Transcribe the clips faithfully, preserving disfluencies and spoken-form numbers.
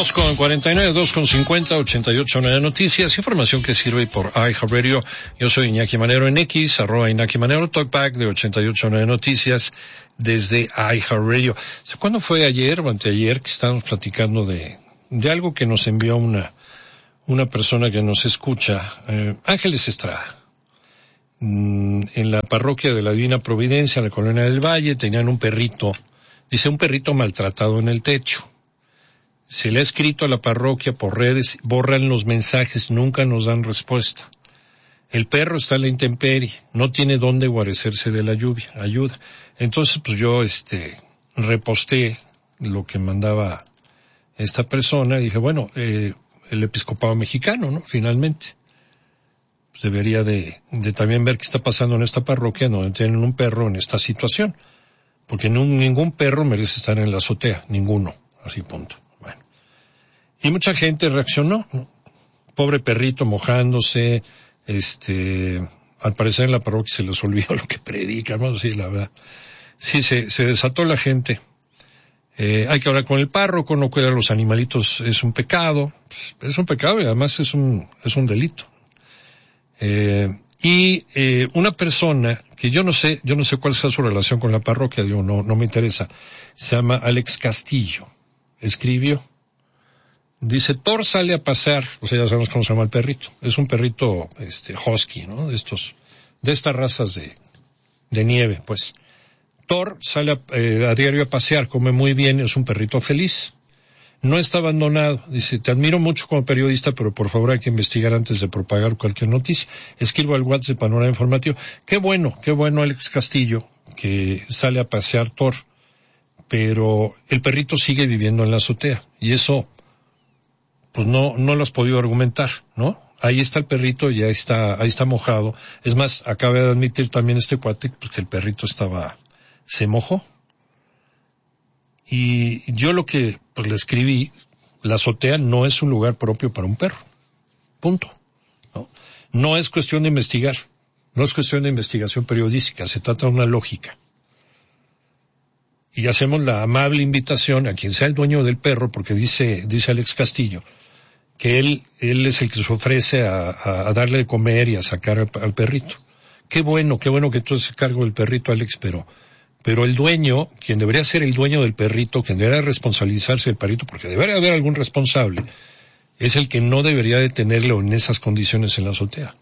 dos con cuarenta y nueve, dos con cincuenta, ochenta y ocho nueve Noticias, información que sirve por iHeartRadio. Yo soy Iñaki Manero en X, arroba Iñaki Manero, talkback de ochenta y ocho nueve Noticias desde iHeartRadio. ¿Cuándo fue ayer o anteayer que estábamos platicando de, de algo que nos envió una, una persona que nos escucha, eh, Ángeles Estrada? Mm, en la parroquia de la Divina Providencia, en la Colonia del Valle, tenían un perrito, dice un perrito maltratado en el techo. Se le ha escrito a la parroquia por redes, borran los mensajes, nunca nos dan respuesta. El perro está en la intemperie, no tiene dónde guarecerse de la lluvia, ayuda. Entonces, pues yo, este, reposté lo que mandaba esta persona y dije, bueno, eh, el episcopado mexicano, ¿no? Finalmente. Pues debería de, de también ver qué está pasando en esta parroquia donde tienen un perro en esta situación. Porque no, ningún perro merece estar en la azotea, ninguno, así punto. Y mucha gente reaccionó, ¿no? Pobre perrito mojándose, este, al parecer en la parroquia se les olvidó lo que predican, ¿no? Sí, la verdad. Sí, se, se desató la gente. Eh, hay que hablar con el párroco, no cuidar a los animalitos es un pecado, es un pecado y además es un, es un delito. Eh, y, eh, una persona que yo no sé, yo no sé cuál sea su relación con la parroquia, digo, no, no me interesa, se llama Alex Castillo, escribió. Dice, Thor sale a pasear, o sea, ya sabemos cómo se llama el perrito. Es un perrito, este, husky, ¿no? De estos, de estas razas de, de nieve, pues. Thor sale a, eh, a diario a pasear, come muy bien, es un perrito feliz. No está abandonado. Dice, te admiro mucho como periodista, pero por favor hay que investigar antes de propagar cualquier noticia. Escribo al WhatsApp de Panorama Informativo. Qué bueno, qué bueno Alex Castillo, que sale a pasear Thor. Pero el perrito sigue viviendo en la azotea. Y eso, pues no, no lo has podido argumentar, ¿no? Ahí está el perrito y ahí está, ahí está mojado. Es más, acaba de admitir también este cuate, pues que el perrito estaba, se mojó. Y yo lo que, pues le escribí, la azotea no es un lugar propio para un perro. Punto. ¿No? No es cuestión de investigar. No es cuestión de investigación periodística. Se trata de una lógica. Y hacemos la amable invitación a quien sea el dueño del perro, porque dice, dice Alex Castillo, que él, él es el que se ofrece a, a, a darle de comer y a sacar al, al perrito. Qué bueno, qué bueno que tú haces cargo del perrito, Alex, pero, pero el dueño, quien debería ser el dueño del perrito, quien debería responsabilizarse del perrito, porque debería haber algún responsable, es el que no debería de tenerlo en esas condiciones en la azotea.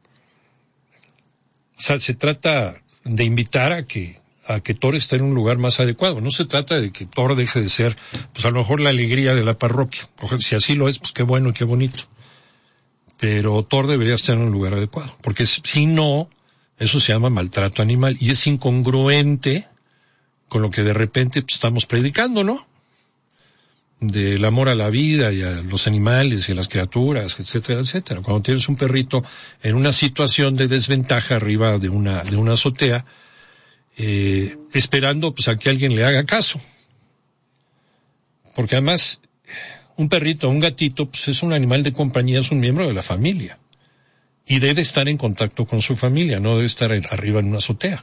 O sea, se trata de invitar a que, a que Thor esté en un lugar más adecuado. No se trata de que Thor deje de ser, pues a lo mejor la alegría de la parroquia. Si así lo es, pues qué bueno y qué bonito. Pero Thor debería estar en un lugar adecuado. Porque si no, eso se llama maltrato animal y es incongruente con lo que de repente pues, estamos predicando, ¿no? Del amor a la vida y a los animales y a las criaturas, etcétera, etcétera. Cuando tienes un perrito en una situación de desventaja arriba de una, de una azotea, Eh, esperando pues a que alguien le haga caso. Porque además, un perrito, un gatito, pues es un animal de compañía, es un miembro de la familia. Y debe estar en contacto con su familia, no debe estar arriba en una azotea.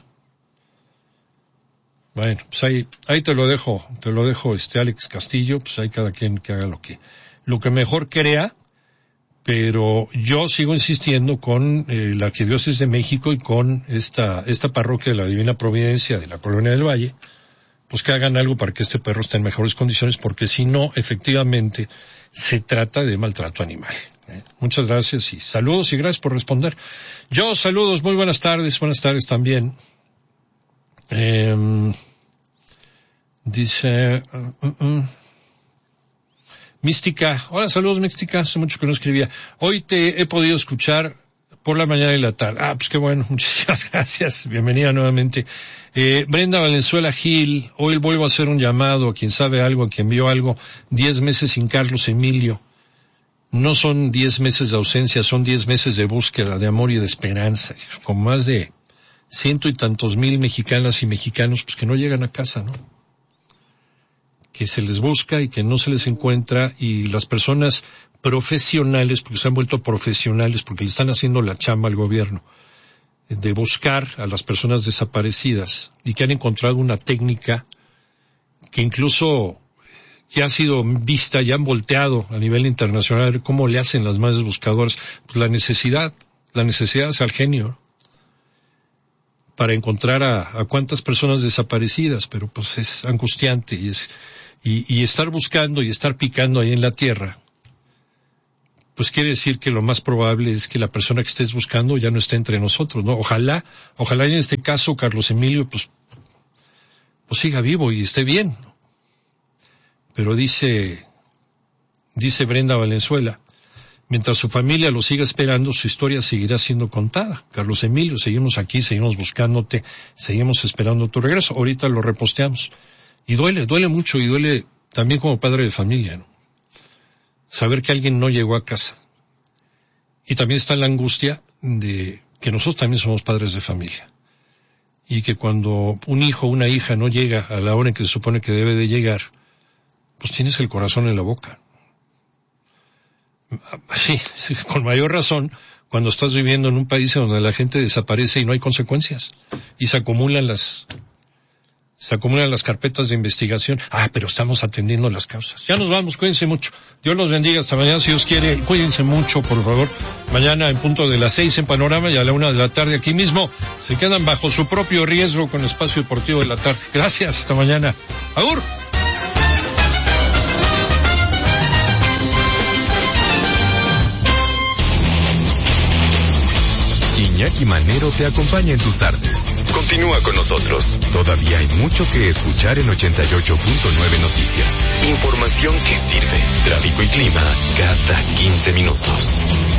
Bueno, pues ahí, ahí te lo dejo, te lo dejo este Alex Castillo, pues hay cada quien que haga lo que, lo que mejor crea. Pero yo sigo insistiendo con eh, la Arquidiócesis de México y con esta esta parroquia de la Divina Providencia de la Colonia del Valle, pues que hagan algo para que este perro esté en mejores condiciones, porque si no, efectivamente, se trata de maltrato animal. ¿eh? Muchas gracias y saludos y gracias por responder. Yo, saludos, muy buenas tardes, buenas tardes también. Eh, dice... Uh, uh, uh. Mística, hola, saludos Mística, hace mucho que no escribía. Hoy te he podido escuchar por la mañana y la tarde. Ah, pues qué bueno, muchísimas gracias, bienvenida nuevamente. Eh, Brenda Valenzuela Gil, hoy vuelvo a hacer un llamado a quien sabe algo, a quien vio algo. Diez meses sin Carlos Emilio. No son diez meses de ausencia, son diez meses de búsqueda, de amor y de esperanza. Con más de ciento y tantos mil mexicanas y mexicanos, pues que no llegan a casa, ¿no? Que se les busca y que no se les encuentra, y las personas profesionales, porque se han vuelto profesionales, porque le están haciendo la chamba al gobierno, de buscar a las personas desaparecidas, y que han encontrado una técnica que incluso que ha sido vista y han volteado a nivel internacional, cómo le hacen las madres buscadoras, pues la necesidad, la necesidad es al genio para encontrar a, a cuántas personas desaparecidas, pero pues es angustiante y es y, y estar buscando y estar picando ahí en la tierra, pues quiere decir que lo más probable es que la persona que estés buscando ya no esté entre nosotros, ¿no? Ojalá, ojalá en este caso Carlos Emilio pues, pues siga vivo y esté bien. Pero dice, dice Brenda Valenzuela, mientras su familia lo siga esperando, su historia seguirá siendo contada. Carlos Emilio, seguimos aquí, seguimos buscándote, seguimos esperando tu regreso. Ahorita lo reposteamos. Y duele, duele mucho y duele también como padre de familia, ¿no? Saber que alguien no llegó a casa. Y también está la angustia de que nosotros también somos padres de familia. Y que cuando un hijo o una hija no llega a la hora en que se supone que debe de llegar, pues tienes el corazón en la boca. Sí, sí, con mayor razón cuando estás viviendo en un país en donde la gente desaparece y no hay consecuencias. Y se acumulan las... Se acumulan las carpetas de investigación. Ah, pero estamos atendiendo las causas. Ya nos vamos, cuídense mucho. Dios los bendiga, hasta mañana si Dios quiere. Cuídense mucho, por favor. Mañana en punto de las seis en Panorama y a la una de la tarde aquí mismo. Se quedan bajo su propio riesgo con Espacio Deportivo de la tarde. Gracias, hasta mañana. ¡Agur! Iñaki Manero te acompaña en tus tardes. Continúa con nosotros. Todavía hay mucho que escuchar en ochenta y ocho punto nueve Noticias. Información que sirve. Tráfico y clima cada quince minutos.